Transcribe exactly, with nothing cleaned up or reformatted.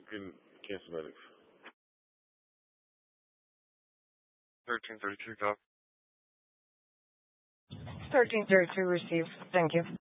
can cancel medics. thirteen thirty-two, copy. thirteen thirty-two received. Thank you.